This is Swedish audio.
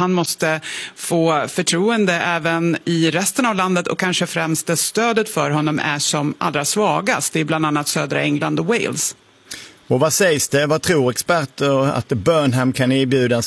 han måste få förtroende även i resten av landet, och kanske främst det stödet för honom är som allra svagast i bland annat södra England och Wales. Och vad sägs det? Vad tror experter att Burnham kan erbjuda